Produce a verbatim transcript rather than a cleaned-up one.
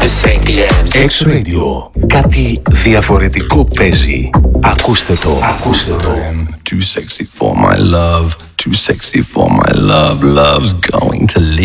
This ain't the end. X-Radio. Κάτι διαφορετικό παίζει. Ακούστε το. Ακούστε το. I'm too sexy for my love. Too sexy for my love. Love's going to leave.